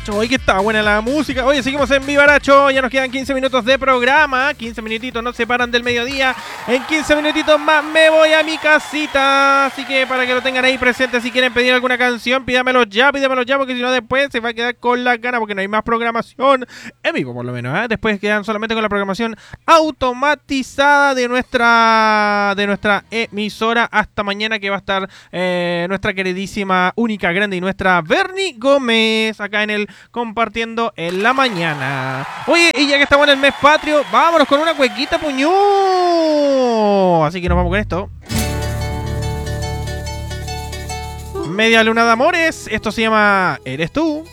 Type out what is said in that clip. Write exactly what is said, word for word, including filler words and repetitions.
Oye, que está buena la música. Oye, seguimos en Vivaracho. Ya nos quedan quince minutos de programa. quince minutitos nos separan del mediodía. En quince minutitos más me voy a mi casita. Así que para que lo tengan ahí presente, si quieren pedir alguna canción, pídamelos ya, pídamelos ya, porque si no después se va a quedar con la gana, porque no hay más programación en vivo, por lo menos, ¿eh? Después quedan solamente con la programación automatizada de nuestra de nuestra emisora hasta mañana, que va a estar eh, nuestra queridísima, única, grande y nuestra Bernie Gómez acá en el Compartiendo en la Mañana. Oye, y ya que estamos en el mes patrio, vámonos con una cuequita, puñú. Así que nos vamos con esto. Media luna de amores. Esto se llama Eres tú.